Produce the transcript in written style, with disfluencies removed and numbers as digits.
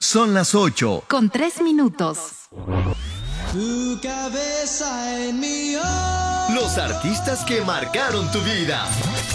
Son las 8. Con 3 minutos. Tu cabeza en mi Los artistas que marcaron tu vida.